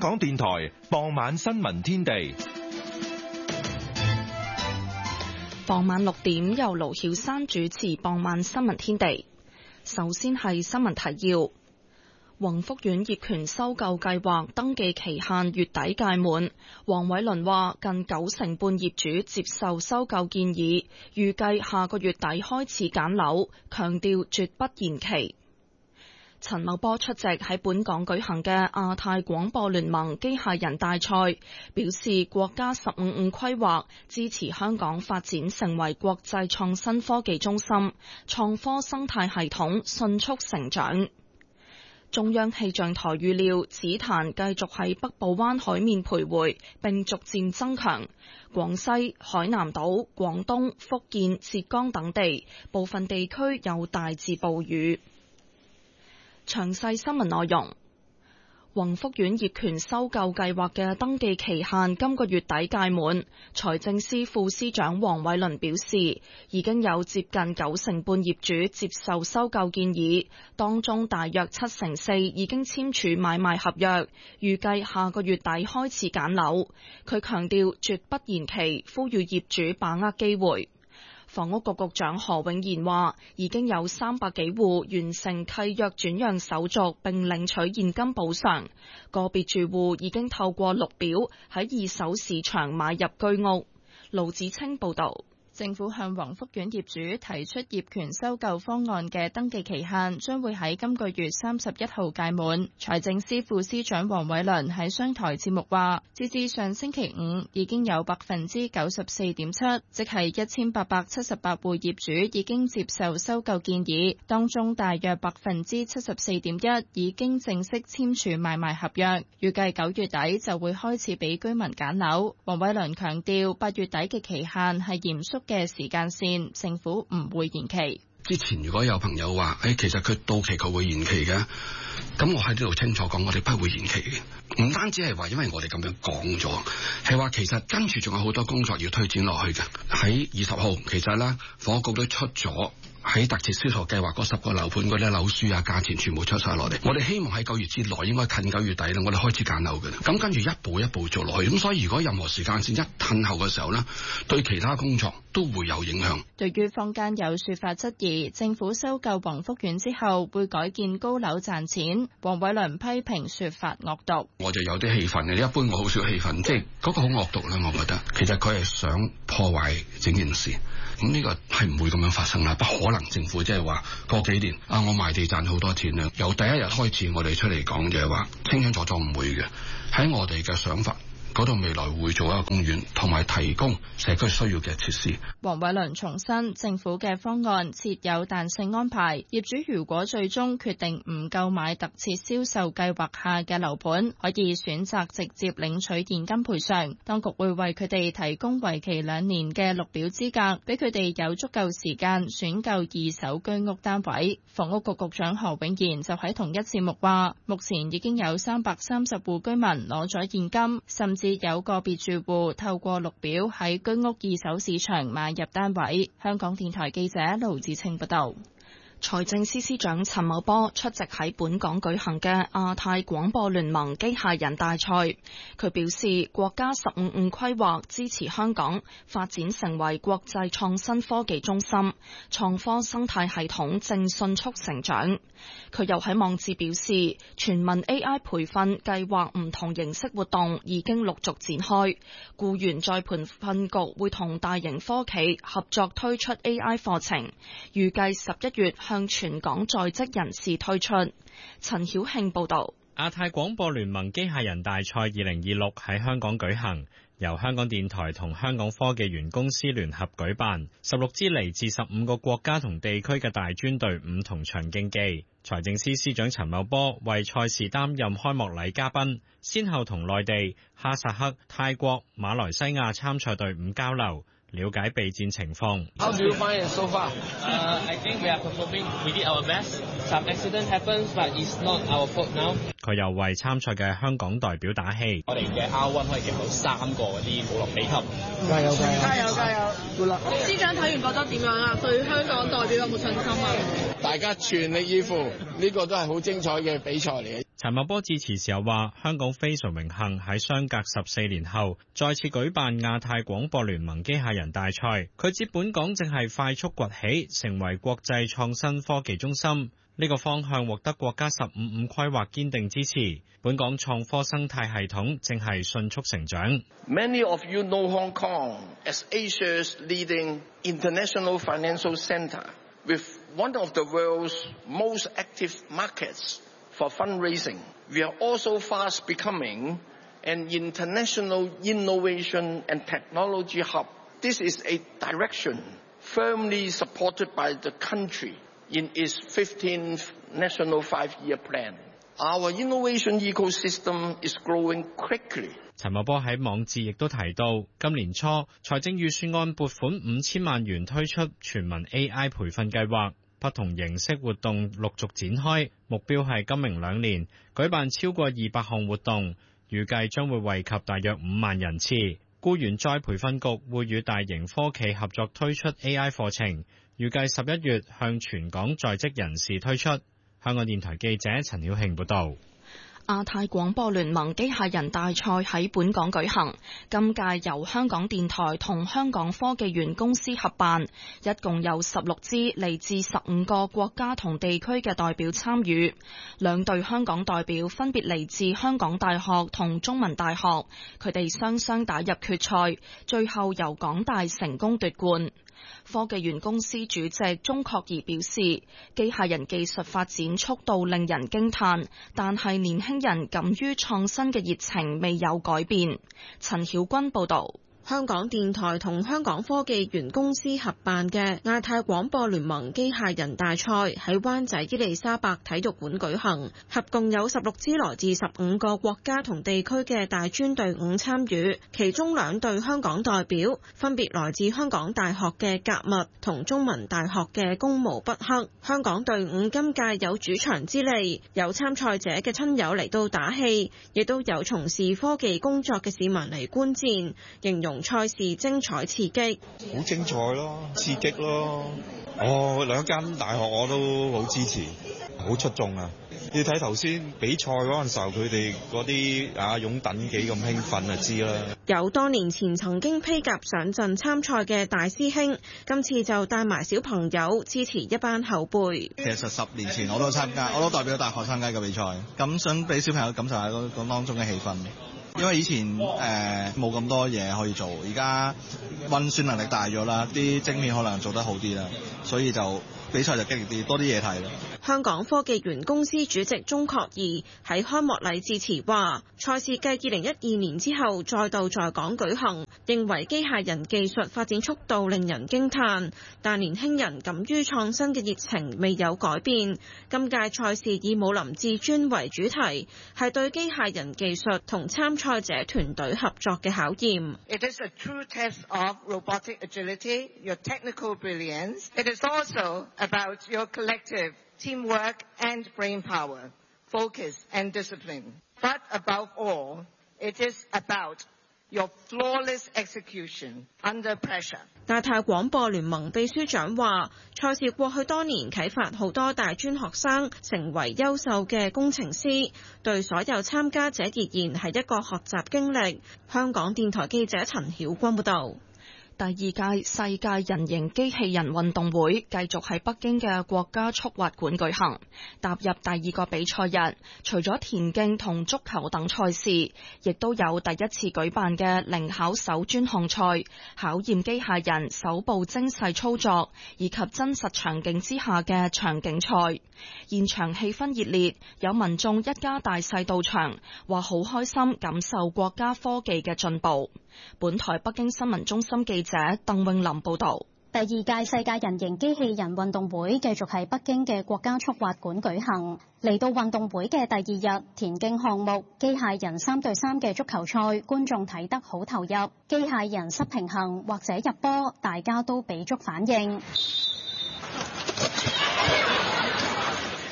港電台傍晚新聞天地。 傍晚6點由盧曉珊主持傍晚新聞天地。首先係新聞提要。宏福苑業權收購計劃登記期限月底屆滿，黃偉綸話近90%半業主接受收購建議，預計下個月底開始揀樓，強調絕不延期。陳茂波出席喺本港舉行嘅亞太廣播聯盟機械人大賽，表示國家15規劃支持香港發展成為國際創新科技中心，創科生態系統迅速成長。中央氣象台預料紫檀繼續喺北部灣海面徘徊，並逐漸增強。廣西、海南島、廣東、福建、浙江等地部分地區有大至暴雨。詳細新聞內容。宏福苑業權收購計劃嘅登記期限今個月底屆滿，財政司副司長黃偉綸表示，已經有接近90%半業主接受收購建議，當中大約74%已經簽署買賣合約，預計下個月底開始揀樓。佢強調絕不延期，呼籲業主把握機會。房屋局局長何永賢話，已經有300幾戶完成契約轉讓手續並領取現金補償，個別住戶已經透過綠表喺二手市場買入居屋。盧子清報導。 政府向宏福苑業主提出業權收購方案嘅登記期限將會喺今個月31號屆滿。財政司副司長黃偉綸喺商台節目話，截至上星期五已經有 94.7%， 即係1878戶業主已經接受收購建議，當中大約 74.1% 已經正式簽署買賣合約，預計9月底就會開始俾居民揀樓。黃偉綸強調8月底嘅期限係嚴肅嘅時間線，政府唔會延期。 之前如果有朋友話，其實佢到期佢會延期嘅，咁我喺呢度清楚講，我哋不會延期嘅。唔單止係話因為我哋咁樣講咗，係話其實跟住仲有好多工作要推展落去嘅。喺20號，其實咧房屋局都出咗喺特設銷售計劃嗰10個樓盤嗰啲樓書啊，價錢全部出晒落嚟。我哋希望喺9月之內，應該近9月底啦，我哋開始揀樓嘅。咁跟住一步一步做落去。咁所以如果任何時間線一褪後嘅時候呢，對其他工作都會有影響。 對於坊間有說法質疑政府收購宏福苑之後會改建高樓賺錢，黃偉綸批評說法惡毒。 我就有啲氣憤嘅，一般我好少氣憤，即係嗰個好惡毒啦。我覺得其實佢係想破壞整件事。咁呢個係唔會咁樣發生啦，不可能政府即係話過幾年我賣地賺好多錢啦。由第一日開始我哋出嚟講就係話清清楚楚唔會嘅，喺我哋嘅想法嗰度未來會做一個公園，同埋提供社區需要嘅設施。 黃偉綸重申，政府嘅方案設有彈性安排，業主如果最終決定唔購買特設銷售計劃下嘅樓盤，可以選擇直接領取現金賠償。當局會為佢哋提供為期2年嘅綠表資格，俾佢哋有足夠時間選購二手居屋單位。房屋局局長何永賢就喺同一節目話，目前已經有330戶居民攞咗現金，甚至有個別住戶透過綠表喺居屋二手市場買入單位。香港電台記者盧子清報道。 財政司司長陳茂波出席喺本港舉行嘅亞太廣播聯盟機械人大賽，佢表示國家15規劃支持香港發展成為國際創新科技中心，創科生態系統正迅速成長。佢又喺網誌表示，全民 AI 培訓計劃唔同形式活動已經陸續展開，僱員再培訓局會同大型科企合作推出 AI 課程，預計11月向全港在職人士推出。陳曉慶報道。 亞太廣播聯盟機械人大賽2026喺香港舉行，由香港電台同香港科技園公司聯合舉辦，16支嚟自15個國家同地區嘅大專隊伍同場競技。財政司司長陳茂波為賽事擔任開幕禮嘉賓，先後同內地、哈薩克、泰國、馬來西亞參賽隊伍交流，了解備戰情況。 How do you find it so far? I think we are performing. We did our best. Some accident happens, but it's not our fault now. 佢又為參賽嘅香港代表打氣。 我哋嘅 R1 可以夾到3個嗰啲保樂比級。 加油加油加油加油！司長睇完覺得點樣啊？對香港代表有冇信心啊？ 大家全力以赴，呢個都係好精彩嘅比賽嚟嘅。 陳茂波致辭時候話：香港非常榮幸喺相隔14年後再次舉辦亞太廣播聯盟機械人大賽。佢指本港正係快速崛起，成為國際創新科技中心。呢個方向獲得國家15+5規劃堅定支持。本港創科生態系統正係迅速成長。 Many of you know Hong Kong as Asia's leading international financial center, with one of the world's most active markets for fundraising. We are also fast becoming an international innovation and technology hub. This is a direction firmly supported by the country in its 15th National 5-Year Plan. Our innovation ecosystem is growing quickly. 陳茂波喺網誌亦都提到，今年初財政預算案撥款5000萬元推出全民 AI 培訓計劃，不同形式活動陸續展開，目標係今明2年舉辦超過200項活動，預計將會惠及大約5萬人次。僱員再培訓局會與大型科企合作推出 AI 課程，預計11月向全港在職人士推出。香港電台記者陳曉慶報導。 亞太廣播聯盟機械人大賽喺本港舉行，今屆由香港電台同香港科技園公司合辦，一共有16支嚟自15個國家同地區嘅代表參與。2隊香港代表分別嚟自香港大學同中文大學，佢哋雙雙打入決賽，最後由港大成功奪冠。科技園公司主席鍾確儀表示，機械人技術發展速度令人驚嘆，但係年輕人敢於創新嘅熱情未有改變。陳曉君報導。 香港電台同香港科技園公司合辦嘅亞太廣播聯盟機械人大賽喺灣仔伊利沙伯體育館舉行，合共有16支來自15個國家同地區嘅大專隊伍參與，其中2隊香港代表分別來自香港大學嘅格物同中文大學嘅工務畢克。香港隊伍今屆有主場之利，有參賽者嘅親友嚟到打氣，亦都有從事科技工作嘅市民嚟觀戰，形容賽事精彩刺激， 好精彩咯，刺激咯。2間大學我都好支持，好出眾啊！你睇頭先比賽嗰陣時候，佢哋嗰啲擁躉幾咁興奮就知啦。 有多年前曾經披甲上陣參賽嘅大師兄，今次就帶埋小朋友支持一班後輩。 其實10年前我都代表大學參加嘅比賽，咁想俾小朋友感受下嗰當中嘅氣氛。因為以前冇咁多嘢可以做，而家運算能力大咗啦，啲晶片可能做得好啲啦，所以就比賽就激烈啲，多啲嘢睇啦。 香港科技園公司主席鍾確儀喺開幕禮致辭話，賽事繼2012年之後再度在港舉行，認為機械人技術發展速度令人驚嘆，但年輕人敢於創新嘅熱情未有改變。今屆賽事以武林至尊為主題，係對機械人技術同參賽者團隊合作嘅考驗。 It is a true test of robotic agility, your technical brilliance. It is also about your collective teamwork and brain power, focus and discipline. But above all, it is about your flawless execution under pressure. 亞太廣播聯盟秘書長話，賽事過去多年啟發好多大專學生成為優秀嘅工程師，對所有參加者而言係一個學習經歷。香港電台記者陳曉君報導。 第2屆世界人形機器人運動會繼續喺北京嘅國家速滑館舉行，踏入第2個比賽日，除咗田徑同足球等賽事，亦都有第一次舉辦嘅靈巧手專項賽，考驗機械人手部精細操作以及真實場景之下嘅場景賽。現場氣氛熱烈，有民眾一家大細到場，話好開心感受國家科技嘅進步。本台北京新聞中心記者鄧詠琳報道。 第2屆世界人形機器人運動會繼續喺北京嘅國家速滑館舉行。嚟到運動會嘅第2日，田徑項目機械人3對3嘅足球賽，觀眾睇得好投入。機械人失平衡或者入波，大家都俾足反應。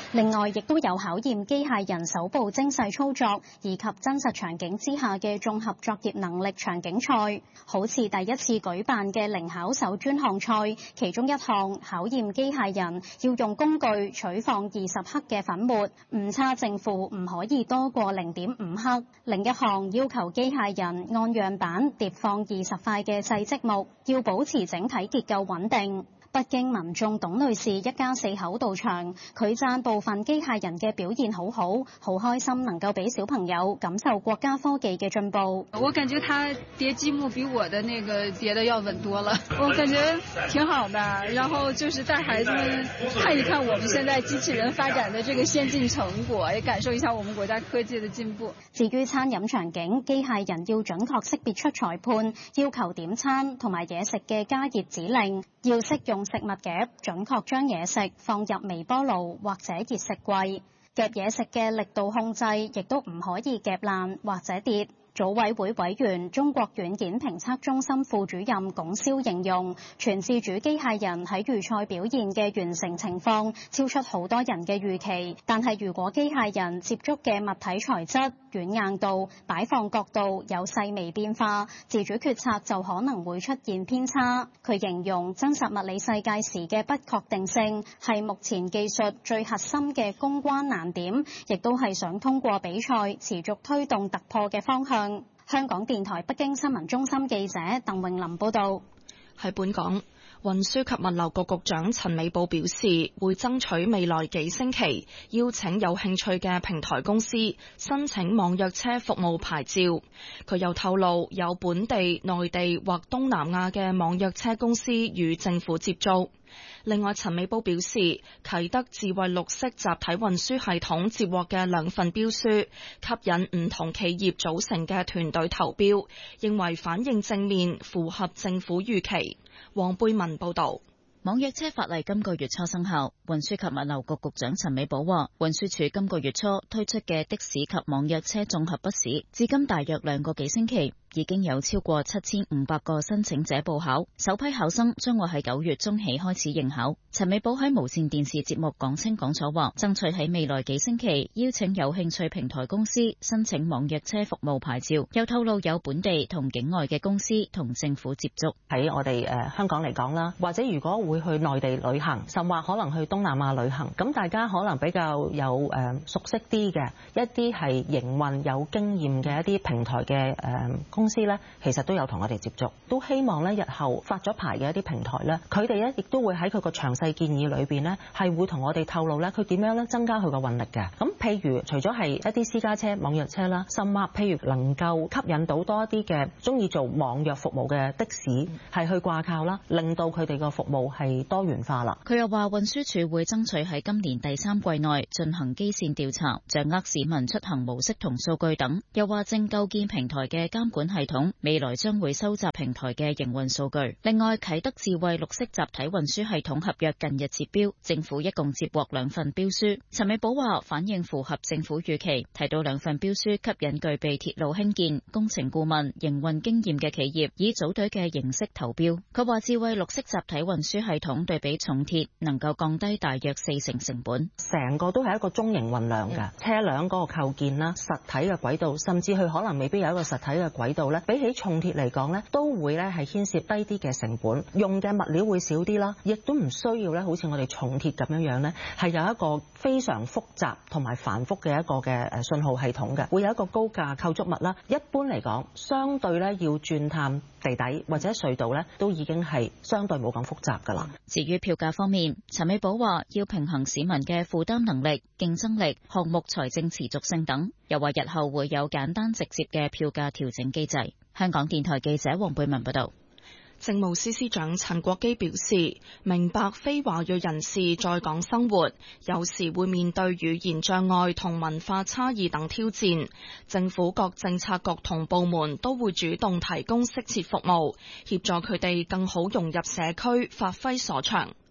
另外，亦都有考驗機械人手部精細操作以及真實場景之下嘅綜合作業能力場景賽，好似第一次舉辦嘅零巧手專項賽，其中一項考驗機械人要用工具取放20克嘅粉末，誤差正負唔可以多過0.5克；另一項要求機械人按樣板疊放20塊嘅細積木，要保持整體結構穩定。北京民眾董女士一家4口到場，佢讚部分機械人嘅表現好好，好開心能夠俾小朋友感受國家科技嘅進步。 我感覺他疊積木比我的那個疊的要穩多了，我感覺挺好的。然後就是帶孩子們看一看我們現在機器人發展的這個先進成果，也感受一下我們國家科技的進步。 至於餐飲場景，機械人要準確識別出裁判要求點餐同埋嘢食嘅加熱指令，要識用食物夾準確將嘢食放入微波爐或者熱食櫃，夾嘢食嘅力度控制亦都唔可以夾爛或者跌。組委會委員、中國軟件評測中心副主任龔霄形容，全自主機械人喺預賽表現嘅完成情況超出好多人嘅預期，但係如果機械人接觸嘅物體材質、軟硬度、擺放角度有細微變化，自主決策就可能會出現偏差。佢形容真實物理世界時嘅不確定性係目前技術最核心嘅公關難點，亦都係想通過比賽持續推動突破嘅方向。香港電台北京新聞中心記者鄧穎琳報道。 喺本港，運輸及物流局局長陳美寶表示，會爭取未來幾星期邀請有興趣嘅平台公司申請網約車服務牌照。佢又透露，有本地、內地或東南亞嘅網約車公司與政府接觸。另外，陳美寶表示，啟德智慧綠色集體運輸系統接獲嘅2份標書，吸引唔同企業組成嘅團隊投標，認為反應正面，符合政府預期。黃貝文報導。 網約車法例今個月初生效，運輸及物流局局長陳美寶話，運輸署今個月初推出嘅的士及網約車綜合筆試，至今大約2個幾星期，已經有超過7500個申請者報考，首批考生將會喺9月中起開始應考。陳美寶喺無線電視節目講清講楚話，爭取喺未來幾星期邀請有興趣平台公司申請網約車服務牌照，又透露有本地同境外嘅公司同政府接觸。 喺我哋香港嚟講啦，或者如果會去內地旅行，甚或可能去東南亞旅行，咁大家可能比較有熟悉啲嘅一啲係營運有經驗嘅一啲平台嘅公司咧，其實都有同我哋接觸，都希望咧日後發咗牌嘅一啲平台咧，佢哋咧亦都會喺佢個詳細建議裏邊咧，係會同我哋透露咧，佢點樣咧增加佢個運力嘅。咁譬如除咗係一啲私家車網約車啦，甚或譬如能夠吸引到多一啲嘅中意做網約服務嘅的士係去掛靠啦，令到佢哋個服務係多元化啦。 佢又話運輸署會爭取喺今年第3季內進行基線調查，掌握市民出行模式同數據等。又話正構建平台嘅監管系統，未來將會收集平台嘅營運數據。另外，啟德智慧綠色集體運輸系統合約近日截標，政府一共接獲2份標書。陳美寶話反應符合政府預期，提到2份標書吸引具備鐵路興建、工程顧問、營運經驗嘅企業以組隊嘅形式投標。佢話智慧綠色集體運輸系統對比重鐵能夠降低大約40%成本， 成個都係一個中型運量嘅車輛嗰個構建啦，實體嘅軌道，甚至佢可能未必有一個實體嘅軌道咧，比起重鐵嚟講咧，都會咧係牽涉低啲嘅成本，用嘅物料會少啲啦，亦都唔需要咧好似我哋重鐵咁樣樣咧，係有一個非常複雜同埋繁複嘅一個嘅信號系統嘅，會有一個高架構築物啦。一般嚟講，相對咧要鑽探地底或者隧道咧，都已經係相對冇咁複雜㗎啦。 至於票價方面，陳美寶話要平衡市民嘅負擔能力、競爭力、項目財政持續性等，又話日後會有簡單直接嘅票價調整機制。香港電台記者黃貝文報道。 政務司司長陳國基表示，明白非華裔人士在港生活有時會面對語言障礙同文化差異等挑戰，政府各政策局同部門都會主動提供適切服務，協助佢哋更好融入社區，發揮所長。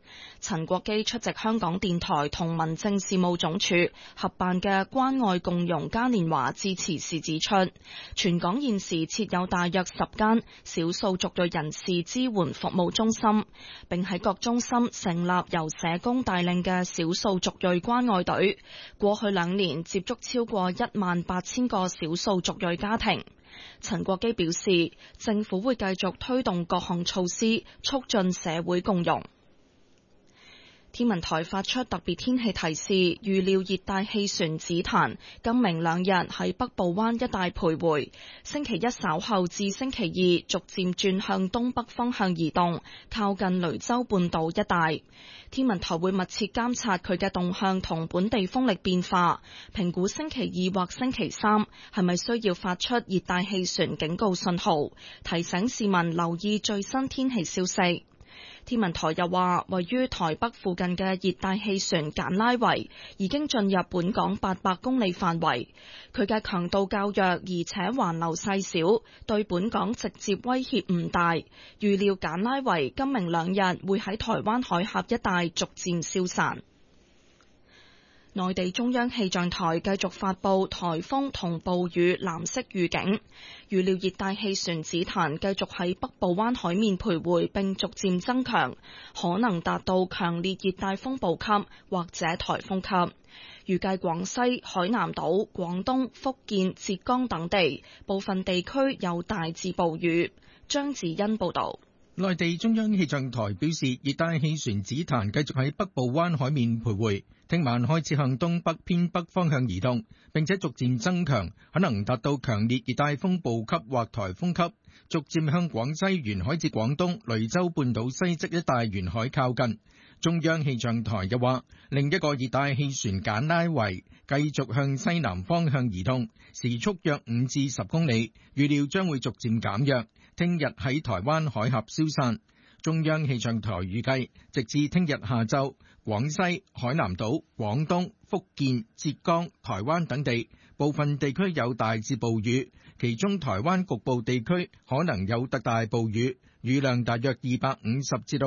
陳國基出席香港電台同民政事務總署合辦嘅關愛共融嘉年華致辭時指出，全港現時設有大約10間少數族裔人士支援服務中心，並喺各中心成立由社工帶領嘅少數族裔關愛隊。過去2年接觸超過18000個少數族裔家庭。陳國基表示，政府會繼續推動各項措施，促進社會共融。天文台發出特別天氣提示，預料熱帶氣旋紫檀今明2日喺北部灣一帶徘徊，星期一稍後至星期2逐漸轉向東北方向移動，靠近雷州半島一帶。天文台會密切監察佢嘅動向同本地風力變化，評估星期2或星期3係咪需要發出熱帶氣旋警告信號，提醒市民留意最新天氣消息。天文台又話，位於台北附近嘅熱帶氣旋簡拉維已經進入本港800公里範圍，佢嘅強度較弱，而且環流細小，對本港直接威脅唔大。預料簡拉維今明2日會喺台灣海峽一帶逐漸消散。內地中央氣象台繼續發布颱風同暴雨藍色預警，預料熱帶氣旋紫檀繼續喺北部灣海面徘徊並逐漸增強，可能達到強烈熱帶風暴級或者颱風級。預計廣西、海南島、廣東、福建、浙江等地部分地區有大至暴雨。張子欣報導。 內地中央氣象台表示，熱帶氣旋紫檀繼續喺北部灣海面徘徊，聽晚開始向東北偏北方向移動，並且逐漸增強，可能達到強烈熱帶風暴級或颱風級，逐漸向廣西沿海至廣東、雷州半島西側一帶沿海靠近。中央氣象台又話，另一個熱帶氣旋簡拉維繼續向西南方向移動，時速約5至10公里，預料將會逐漸減弱，聽日喺台灣海峽消散。中央氣象台預計，直至聽日下晝，廣西、海南島、廣東、福建、浙江、台灣等地部分地區有大至暴雨，其中台灣局部地區可能有特大暴雨，雨量大約250至到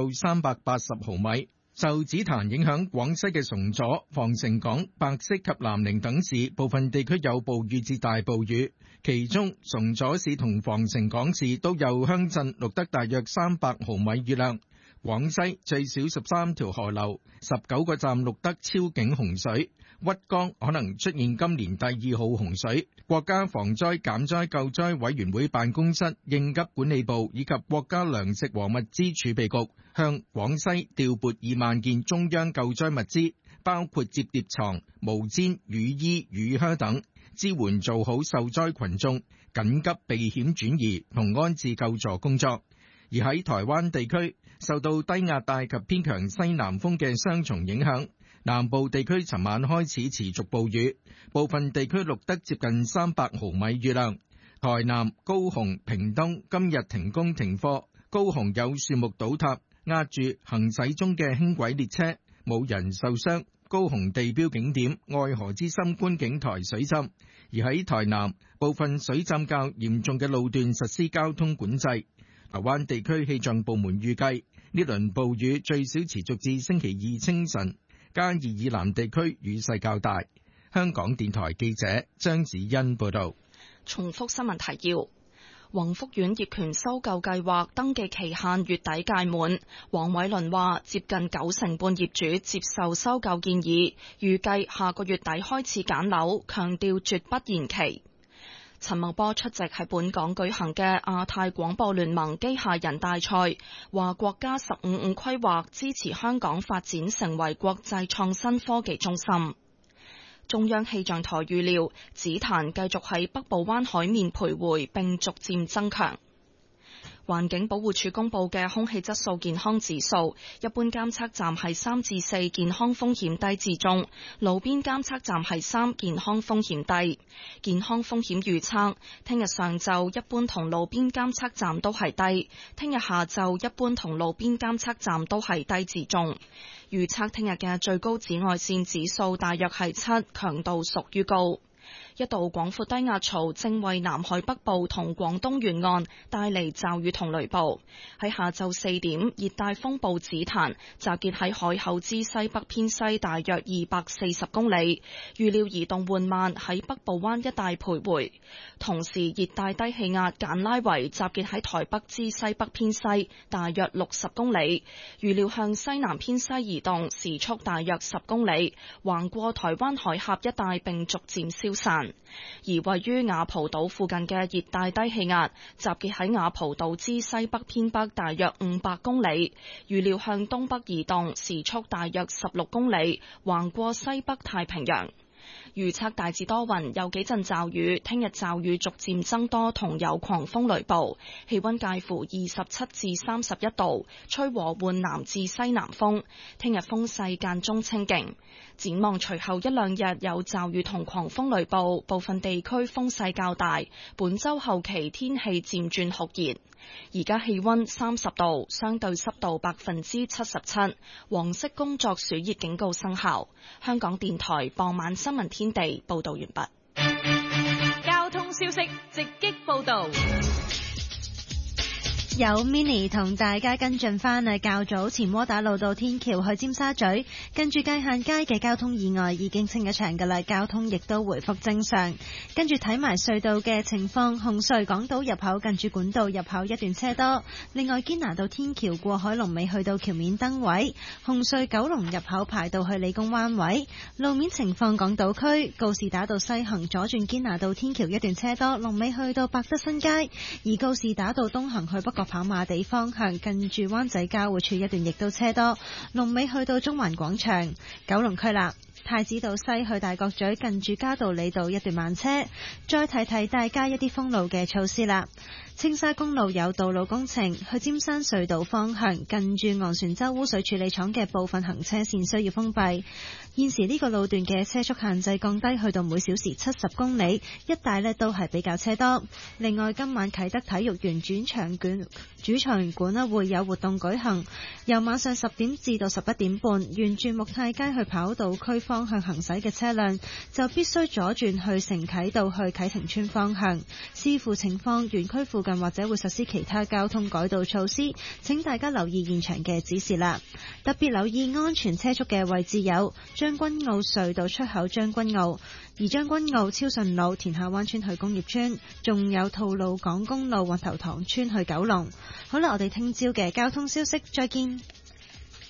380毫米。受紫檀影響，廣西嘅崇左、防城港、白色及南寧等市部分地區有暴雨至大暴雨，其中崇左市同防城港市都有鄉鎮錄得大約300毫米雨量。廣西最少13條河流，19個站錄得超警洪水，鬱江可能出現今年第2號洪水。國家防災減災救災委員會辦公室、應急管理部以及國家糧食和物資儲備局向廣西調撥2萬件中央救災物資，包括摺疊床、毛氈、雨衣、雨靴等，支援做好受災群眾緊急避險轉移同安置救助工作。而喺台灣地區，受到低壓帶及偏強西南風嘅雙重影響，南部地區尋晚開始持續暴雨，部分地區錄得接近300毫米雨量。台南、高雄、屏東今日停工停課，高雄有樹木倒塌，壓住行駛中嘅輕軌列車，冇人受傷。高雄地標景點愛河之心觀景台水浸，而喺台南部分水浸較嚴重嘅路段實施交通管制。台灣地區氣象部門預計，呢輪暴雨最少持續至星期2清晨，嘉義以南地區雨勢較大。香港電台記者張子欣報道。 重複新聞提要：宏福苑業權收購計劃登記期限月底屆滿，黃偉綸話接近90%半業主接受收購建議，預計下個月底開始揀樓，強調絕不延期。陳茂波出席喺本港舉行嘅亞太廣播聯盟機械人大賽，話國家15+5規劃支持香港發展成為國際創新科技中心。中央氣象台預料，紫檀繼續喺北部灣海面徘徊並逐漸增強。環境保護署公布嘅空氣質素健康指數，一般監測站係3至4，健康風險低至中；路邊監測站係3，健康風險低。健康風險預測：聽日上晝一般同路邊監測站都係低，聽日下晝一般同路邊監測站都係低至中。預測聽日嘅最高紫外線指數大約係7，強度屬於高。 一道廣闊低壓槽正為南海北部同廣東沿岸帶嚟驟雨同雷暴。喺下晝4點，熱帶風暴紫檀集結喺海口之西北偏西大約240公里，預料移動緩慢喺北部灣一帶徘徊。同時，熱帶低氣壓簡拉維集結喺台北之西北偏西大約60公里，預料向西南偏西移動，時速大約10公里，橫過台灣海峽一帶並逐漸消散。而位於雅蒲島附近嘅熱帶低氣壓集結喺雅蒲島之西北偏北大約500公里，預料向東北移動，時速大約16公里，橫過西北太平洋。預測大致多雲，有幾陣驟雨。聽日驟雨逐漸增多，同有狂風雷暴。氣溫介乎27至31度，吹和緩南至西南風。聽日風勢間中清勁。展望隨後一兩日有驟雨同狂風雷暴，部分地區風勢較大。本週後期天氣漸轉酷熱。而家氣溫30度，相對濕度77%，黃色工作暑熱警告生效。香港電台傍晚新聞天地報道完畢。 交通消息直擊報道。 有 Mini 同大家跟進返啊，較早前窩打老道天橋去尖沙咀，跟住界限街嘅交通意外已經清一場㗎啦，交通亦都回復正常。跟住睇埋隧道嘅情況，紅隧港島入口近住管道入口一段車多，另外堅拿道天橋過海龍尾去到橋面燈位，紅隧九龍入口排到去理工灣位。路面情況，港島區告士打道西行左轉堅拿道天橋一段車多，龍尾去到百德新街，而告士打道東行去北角跑馬地方向近住灣仔交匯處一段亦都車多，龍尾去到中環廣場。九龍區啦，太子道西去大角咀近住嘉道理道一段慢車。再提提大家一啲封路嘅措施啦。青沙公路有道路工程，去尖山隧道方向近住昂船洲污水處理廠嘅部分行車線需要封閉。現時呢個路段嘅車速限制降低去到每小時70公里，一帶呢都係比較車多。另外，今晚啟德體育園主場館呢會有活動舉行，由晚上10點至到11點半，沿住木泰街去跑道區方向行駛嘅車輛就必須左轉去城啟道去啟晴邨方向。視乎情況，園區附近或者會實施其他交通改道措施，請大家留意現場嘅指示啦。特別留意安全車速嘅位置有將軍澳隧道出口將軍澳，而將軍澳超順路田下灣村去工業村，仲有吐露港公路運頭塘村去九龍。好啦，我哋聽朝嘅交通消息再見。